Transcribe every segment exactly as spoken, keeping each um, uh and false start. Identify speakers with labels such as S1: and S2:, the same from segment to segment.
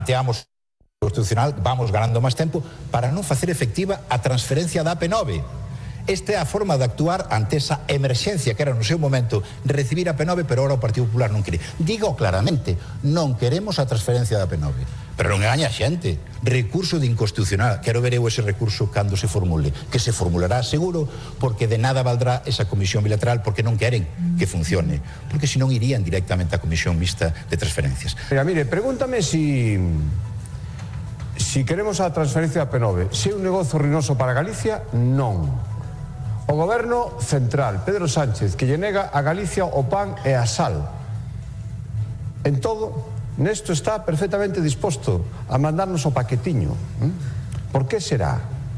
S1: planteamos constitucional, vamos ganando máis tempo para non facer efectiva a transferencia da A P nove. Esta é a forma de actuar ante esa emerxencia que era no seu momento de recibir a A P nove, pero ahora o Partido Popular non quere. Digo claramente, non queremos a transferencia da A P nove, pero non engaña a xente. Recurso de inconstitucional, quero ver eu ese recurso cando se formule, que se formulará seguro, porque de nada valdrá esa comisión bilateral, porque non queren que funcione, porque senón irían directamente á comisión mixta de transferencias.
S2: Mira, mire, pregúntame si si queremos a transferencia da A P nove, se é un negocio ruinoso para Galicia, non. O goberno central, Pedro Sánchez, que lle nega a Galicia o pan e a sal. En todo, nesto está perfectamente disposto a mandarnos o paquetiño. Por que será?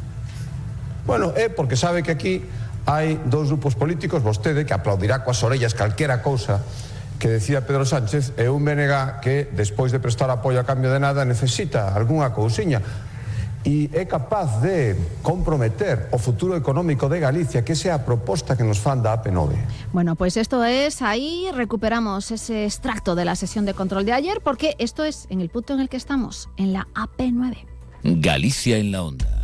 S2: Bueno, é porque sabe que aquí hai dous grupos políticos, vostede, que aplaudirá coas orellas calquera cousa que decía Pedro Sánchez, e un B N G que, despois de prestar apoio a cambio de nada, necesita algunha cousiña e é capaz de comprometer o futuro económico de Galicia, que esa é a proposta que nos fan da A P nove.
S3: Bueno, pues esto es, ahí recuperamos ese extracto de la sesión de control de ayer, porque esto es en el punto en el que estamos, en la A P nueve.
S4: Galicia en la onda.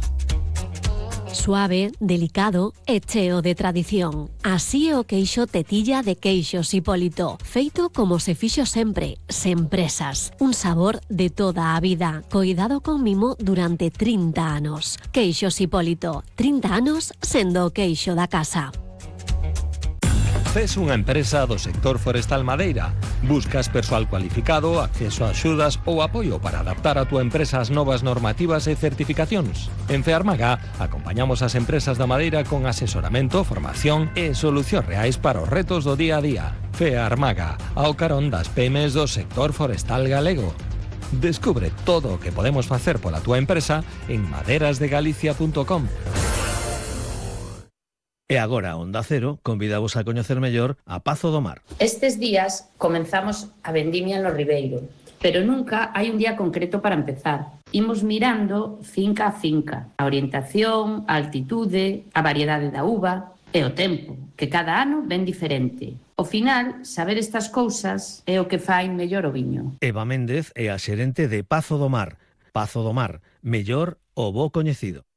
S5: Suave, delicado e cheo de tradición. Así é o queixo tetilla de Queixos Hipólito, feito como se fixo sempre, sen presas. Un sabor de toda a vida, coidado con mimo durante trinta anos. Queixos Hipólito, trinta anos sendo o queixo da casa.
S6: Tes unha empresa do sector forestal madeira. Buscas persoal cualificado, acceso a axudas ou apoio para adaptar a túa empresa ás novas normativas e certificacións. En Fearmaga acompañamos as empresas da madeira con asesoramento, formación e solucións reais para os retos do día a día. Fearmaga, ao carón das pymes do sector forestal galego. Descubre todo o que podemos facer pola túa empresa en maderas de galicia punto com.
S7: E agora Onda Cero convidamos a coñecer mellor a Pazo do Mar.
S8: Estes días comenzamos a vendimia no Ribeiro, pero nunca hai un día concreto para empezar. Imos mirando finca a finca, a orientación, a altitude, a variedade da uva e o tempo, que cada ano ven diferente. Ao final, saber estas cousas é o que fai mellor o viño.
S7: Eva Méndez é a xerente de Pazo do Mar. Pazo do Mar, mellor o bo coñecido.